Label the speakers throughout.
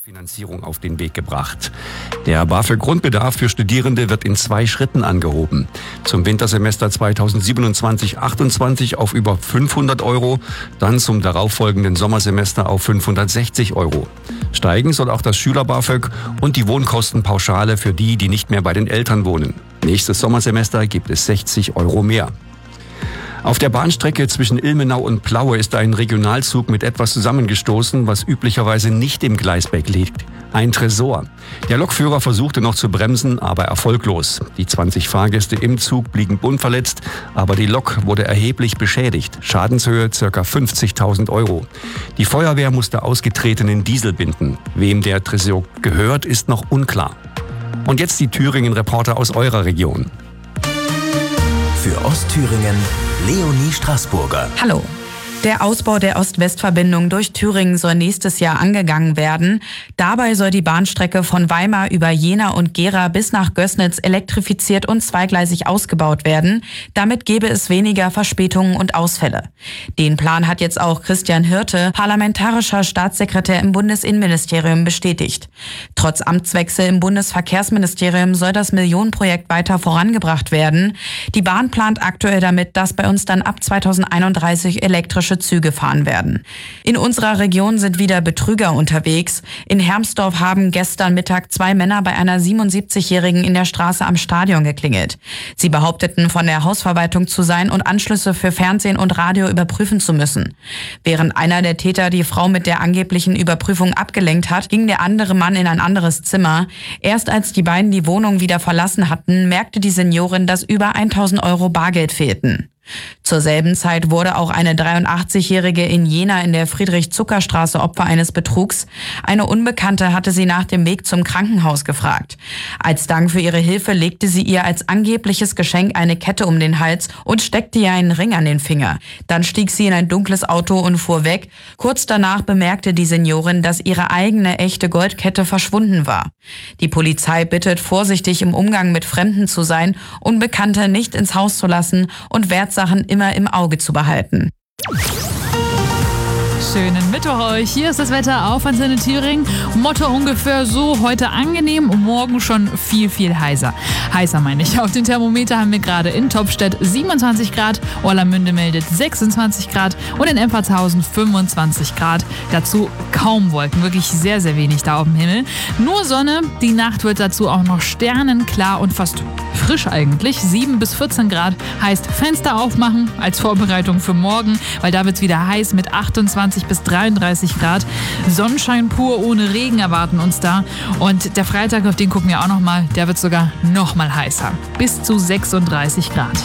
Speaker 1: Finanzierung auf den Weg gebracht. Der BAföG-Grundbedarf für Studierende wird in 2 Schritten angehoben. Zum Wintersemester 2027/28 auf über 500 €, dann zum darauffolgenden Sommersemester auf 560 €. Steigen soll auch das Schüler-BAföG und die Wohnkostenpauschale für die, die nicht mehr bei den Eltern wohnen. Nächstes Sommersemester gibt es 60 € mehr. Auf der Bahnstrecke zwischen Ilmenau und Plaue ist ein Regionalzug mit etwas zusammengestoßen, was üblicherweise nicht im Gleisbett liegt. Ein Tresor. Der Lokführer versuchte noch zu bremsen, aber erfolglos. Die 20 Fahrgäste im Zug blieben unverletzt, aber die Lok wurde erheblich beschädigt. Schadenshöhe ca. 50.000 €. Die Feuerwehr musste ausgetretenen Diesel binden. Wem der Tresor gehört, ist noch unklar. Und jetzt die Thüringen-Reporter aus eurer Region.
Speaker 2: Für Ostthüringen Leonie Straßburger.
Speaker 3: Hallo. Der Ausbau der Ost-West-Verbindung durch Thüringen soll nächstes Jahr angegangen werden. Dabei soll die Bahnstrecke von Weimar über Jena und Gera bis nach Gößnitz elektrifiziert und zweigleisig ausgebaut werden. Damit gäbe es weniger Verspätungen und Ausfälle. Den Plan hat jetzt auch Christian Hirte, parlamentarischer Staatssekretär im Bundesinnenministerium, bestätigt. Trotz Amtswechsel im Bundesverkehrsministerium soll das Millionenprojekt weiter vorangebracht werden. Die Bahn plant aktuell damit, dass bei uns dann ab 2031 elektrische Züge fahren werden. In unserer Region sind wieder Betrüger unterwegs. In Hermsdorf haben gestern Mittag 2 Männer bei einer 77-Jährigen in der Straße am Stadion geklingelt. Sie behaupteten, von der Hausverwaltung zu sein und Anschlüsse für Fernsehen und Radio überprüfen zu müssen. Während einer der Täter die Frau mit der angeblichen Überprüfung abgelenkt hat, ging der andere Mann in ein anderes Zimmer. Erst als die beiden die Wohnung wieder verlassen hatten, merkte die Seniorin, dass über 1.000 € Bargeld fehlten. Zur selben Zeit wurde auch eine 83-Jährige in Jena in der Friedrich-Zucker-Straße Opfer eines Betrugs. Eine Unbekannte hatte sie nach dem Weg zum Krankenhaus gefragt. Als Dank für ihre Hilfe legte sie ihr als angebliches Geschenk eine Kette um den Hals und steckte ihr einen Ring an den Finger. Dann stieg sie in ein dunkles Auto und fuhr weg. Kurz danach bemerkte die Seniorin, dass ihre eigene echte Goldkette verschwunden war. Die Polizei bittet, vorsichtig im Umgang mit Fremden zu sein, Unbekannte nicht ins Haus zu lassen und Wertsachen immer im Auge zu behalten.
Speaker 4: Schönen Mittwoch euch. Hier ist das Wetter auf Antenne Thüringen. Motto ungefähr so: heute angenehm, morgen schon viel, viel heißer. Heißer meine ich. Auf dem Thermometer haben wir gerade in Topstedt 27 Grad, Orlamünde meldet 26 Grad und in Empfertshausen 25 Grad. Dazu kaum Wolken, wirklich sehr, sehr wenig da auf dem Himmel. Nur Sonne, die Nacht wird dazu auch noch sternenklar und fast frisch eigentlich. 7 bis 14 Grad heißt Fenster aufmachen als Vorbereitung für morgen, weil da wird es wieder heiß mit 28 bis 33 Grad. Sonnenschein pur ohne Regen erwarten uns da. Und der Freitag, auf den gucken wir auch nochmal, der wird sogar nochmal heißer. Bis zu 36 Grad.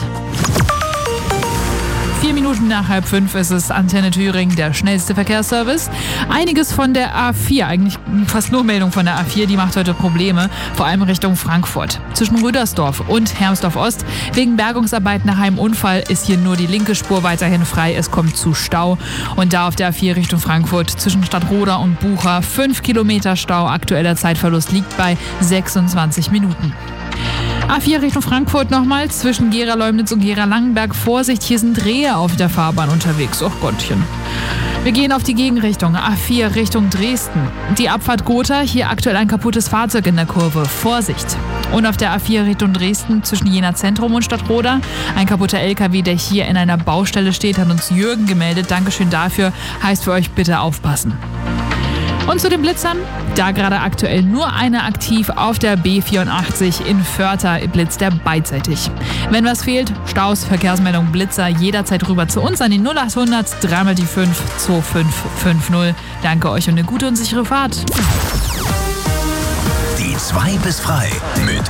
Speaker 4: 4 Minuten nach 4:30 ist es. Antenne Thüringen, der schnellste Verkehrsservice. Einiges von der A4, eigentlich fast nur Meldung von der A4, die macht heute Probleme, vor allem Richtung Frankfurt. Zwischen Rüdersdorf und Hermsdorf-Ost. Wegen Bergungsarbeiten nach einem Unfall ist hier nur die linke Spur weiterhin frei. Es kommt zu Stau. Und da auf der A4 Richtung Frankfurt zwischen Stadtroda und Bucha 5 Kilometer Stau. Aktueller Zeitverlust liegt bei 26 Minuten. A4 Richtung Frankfurt nochmal, zwischen Gera-Leumnitz und Gera-Langenberg. Vorsicht, hier sind Rehe auf der Fahrbahn unterwegs. Och Gottchen. Wir gehen auf die Gegenrichtung, A4 Richtung Dresden. Die Abfahrt Gotha, hier aktuell ein kaputtes Fahrzeug in der Kurve. Vorsicht. Und auf der A4 Richtung Dresden, zwischen Jena Zentrum und Stadtroda, ein kaputter LKW, der hier in einer Baustelle steht, hat uns Jürgen gemeldet. Dankeschön dafür. Heißt für euch bitte aufpassen. Und zu den Blitzern, da gerade aktuell nur einer aktiv auf der B84 in Vörter blitzt der beidseitig. Wenn was fehlt, Staus, Verkehrsmeldung, Blitzer, jederzeit rüber zu uns an die 0800 3 die 5 2550. Danke euch und eine gute und sichere Fahrt.
Speaker 2: Die 2 bis frei mit